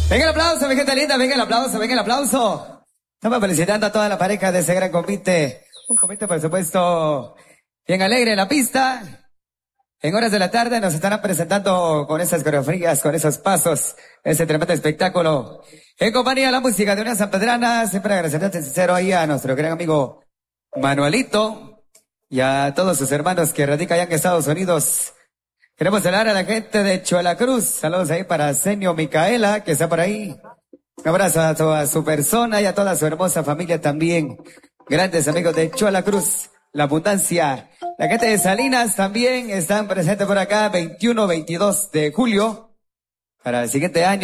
Venga el aplauso, mi gente linda, venga el aplauso, venga el aplauso. Estamos felicitando a toda la pareja de ese gran convite. Un convite, por supuesto, bien alegre en la pista. En horas de la tarde nos estarán presentando con esas coreografías, con esos pasos, ese tremendo espectáculo. En compañía de la música de Unión Sanpedrana, siempre agradecerte sincero ahí a nuestro gran amigo Manuelito y a todos sus hermanos que radican allá en Estados Unidos. Queremos saludar a la gente de Chualacruz. Saludos ahí para Senio Micaela, que está por ahí. Un abrazo a toda su persona y a toda su hermosa familia también. Grandes amigos de Chualacruz, La Abundancia. La gente de Salinas también están presentes por acá, 21, 22 de julio, para el siguiente año.